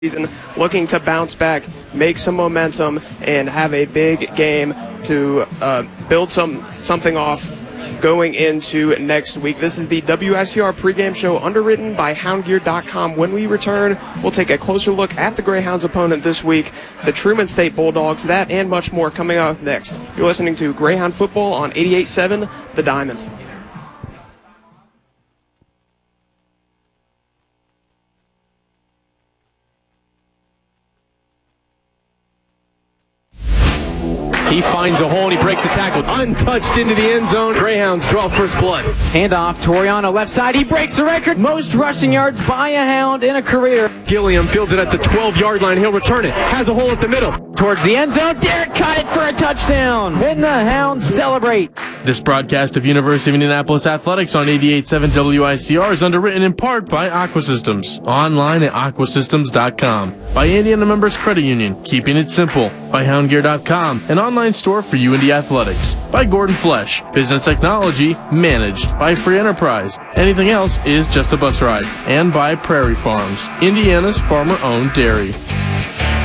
season, looking to bounce back, make some momentum, and have a big game to build something off going into next week. This is the WICR pregame show underwritten by HoundGear.com. When we return, we'll take a closer look at the Greyhounds' opponent this week, the Truman State Bulldogs. That and much more coming up next. You're listening to Greyhound Football on 88.7 The Diamond. He finds a hole and he breaks the tackle. Untouched into the end zone. Greyhounds draw first blood. Handoff, Toriano left side. He breaks the record. Most rushing yards by a Hound in a career. Gilliam fields it at the 12-yard line. He'll return it. Has a hole at the middle. Towards the end zone. Derek caught it for a touchdown. And the Hounds celebrate. This broadcast of University of Indianapolis Athletics on 88.7 WICR is underwritten in part by Aquasystems. Online at aquasystems.com. By Indiana Members Credit Union, keeping it simple. By HoundGear.com, an online store for UIndy Athletics. By Gordon Flesh, business technology managed. By Free Enterprise, anything else is just a bus ride. And by Prairie Farms, Indiana's farmer-owned dairy.